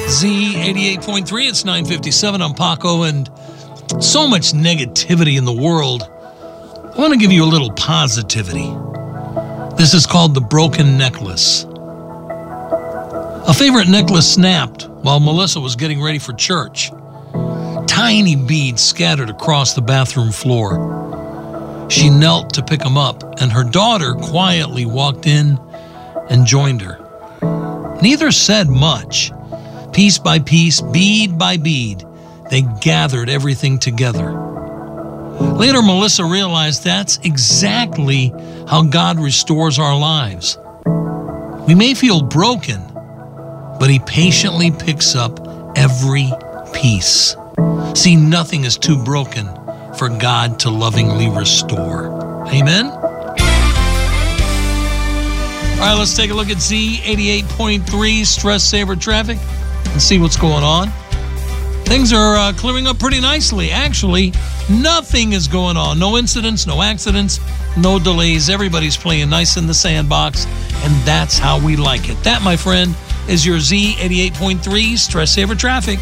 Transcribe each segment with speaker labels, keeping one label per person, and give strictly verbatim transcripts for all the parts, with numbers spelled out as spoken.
Speaker 1: Z eighty-eight point three, it's nine fifty-seven. I'm Paco, and so much negativity in the world. I want to give you a little positivity. This is called the broken necklace. A favorite necklace snapped while Melissa was getting ready for church. Tiny beads scattered across the bathroom floor. She knelt to pick them up, and her daughter quietly walked in and joined her. Neither said much. Piece by piece, bead by bead, they gathered everything together. Later, Melissa realized that's exactly how God restores our lives. We may feel broken, but He patiently picks up every piece. See, nothing is too broken for God to lovingly restore. Amen? All right, let's take a look at Z eighty-eight point three Stress Saver Traffic and see what's going on. Things are uh, clearing up pretty nicely. Actually, nothing is going on. No incidents, no accidents, no delays. Everybody's playing nice in the sandbox, and that's how we like it. That, my friend, is your Z eighty-eight point three Stress Saver Traffic.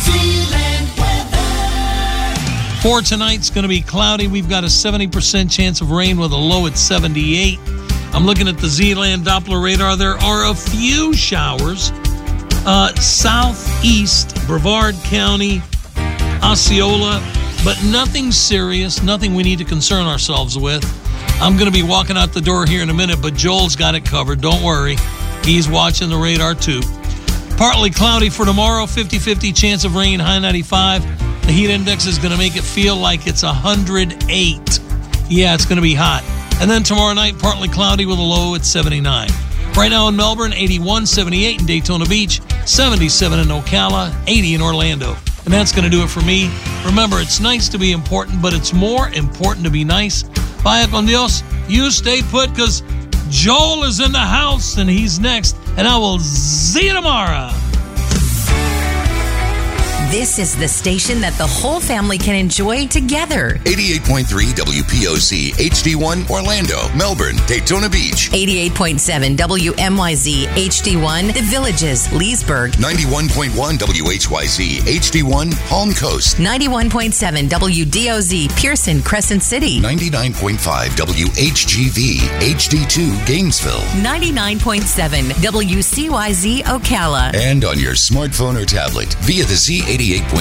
Speaker 1: For tonight's going to be cloudy. We've got a seventy percent chance of rain with a low at seventy-eight. I'm looking at the Z-Land Doppler radar. There are a few showers. Uh, southeast, Brevard County, Osceola, but nothing serious, nothing we need to concern ourselves with. I'm going to be walking out the door here in a minute, but Joel's got it covered. Don't worry. He's watching the radar too. Partly cloudy for tomorrow, fifty-fifty chance of rain, high ninety-five. The heat index is going to make it feel like it's one hundred eight. Yeah, it's going to be hot. And then tomorrow night, partly cloudy with a low at seventy-nine. Right now in Melbourne, eighty-one, seventy-eight in Daytona Beach, seventy-seven in Ocala, eighty in Orlando. And that's going to do it for me. Remember, it's nice to be important, but it's more important to be nice. Vaya con Dios. You stay put, because Joel is in the house, and he's next. And I will see you tomorrow.
Speaker 2: This is the station that the whole family can enjoy together.
Speaker 3: eighty-eight point three W P O C H D one Orlando, Melbourne, Daytona Beach.
Speaker 2: eighty-eight point seven W M Y Z H D one The Villages, Leesburg.
Speaker 3: ninety-one point one W H Y Z H D one Palm Coast.
Speaker 2: ninety-one point seven W D O Z Pearson, Crescent City.
Speaker 3: ninety-nine point five W H G V H D two Gainesville.
Speaker 2: ninety-nine point seven W C Y Z Ocala.
Speaker 3: And on your smartphone or tablet via the Z eighty-eight point